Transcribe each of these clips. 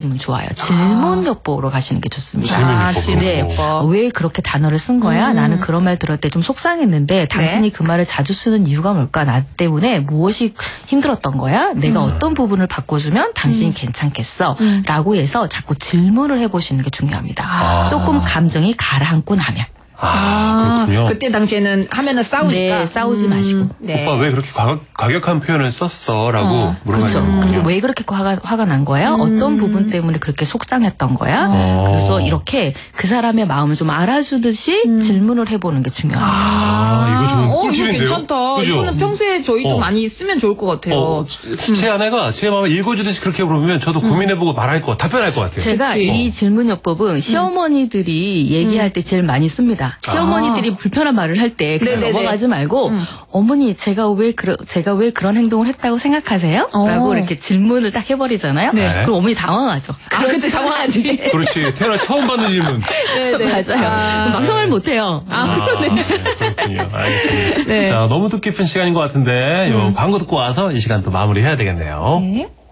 가시면 좋아요. 질문요법으로 가시는 게 좋습니다. 질문요법. 왜 그렇게 단어를 쓴 거야? 나는 그런 말 들을 때 좀 속상했는데 당신이 그 말을 자주 쓰는 이유가 뭘까? 나 때문에 무엇이 힘들었던 거야? 내가 어떤 부분을 바꿔주면 당신이 괜찮겠어? 라고 해서 자꾸 질문을 해보시는 게 중요합니다. 조금 감정이 가라앉고 나면. 그렇군요. 그때 당시에는 하면은 싸우니까. 네, 싸우지 마시고. 네. 오빠 왜 그렇게 과격한 표현을 썼어? 라고 물어봐야 그렇죠. 되는군요. 그리고 왜 그렇게 화가 난 거야? 어떤 부분 때문에 그렇게 속상했던 거야? 그래서 이렇게 그 사람의 마음을 좀 알아주듯이 질문을 해보는 게 중요합니다. 이거 좋은 이거 꿀팁인데요? 괜찮다. 그죠? 이거는 평소에 저희도 많이 쓰면 좋을 것 같아요. 제 아내가 제 마음을 읽어주듯이 그렇게 물어보면 저도 고민해보고 답변할 것 같아요. 제가 이 질문요법은 시어머니들이 얘기할 때 제일 많이 씁니다. 시어머니들이 불편한 말을 할 때 그냥 넘어가지 말고 어머니 제가 왜 그런 행동을 했다고 생각하세요? 라고 이렇게 질문을 딱 해버리잖아요. 네. 그럼 어머니 당황하죠. 그치, 당황하지. 그렇지. 태어나 처음 받는 질문. 맞아요. 그럼 막상말 못해요. 그러네. 그렇군요. 알겠습니다. 자, 너무 뜻깊은 시간인 것 같은데 요 광고 듣고 와서 이 시간 또 마무리해야 되겠네요.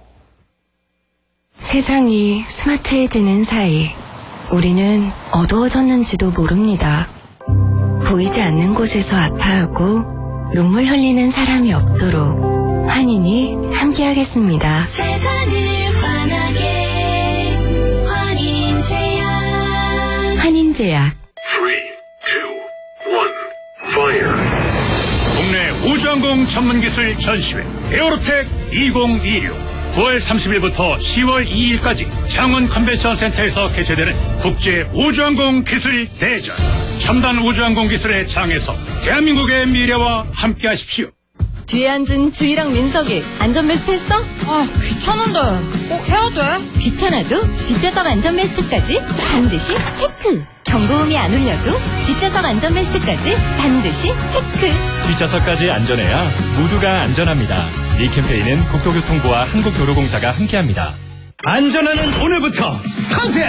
세상이 스마트해지는 사이 우리는 어두워졌는지도 모릅니다. 보이지 않는 곳에서 아파하고 눈물 흘리는 사람이 없도록 환인이 함께하겠습니다. 세상을 환하게 환인제약. 환인제약. 3, 2, 1, fire. 국내 우주항공 전문기술 전시회 에어로텍 2026 9월 30일부터 10월 2일까지 창원 컨벤션센터에서 개최되는 국제 우주항공 기술 대전. 첨단 우주항공 기술의 장에서 대한민국의 미래와 함께하십시오. 뒤에 앉은 주희랑 민석이 안전벨트 했어? 귀찮은데 꼭 해야 돼? 귀찮아도 뒷좌석 안전벨트까지 반드시 체크. 경고음이 안 울려도 뒷좌석 안전벨트까지 반드시 체크. 뒷좌석까지 안전해야 모두가 안전합니다. 이 캠페인은 국토교통부와 한국도로공사가 함께합니다. 안전하는 오늘부터 스타트!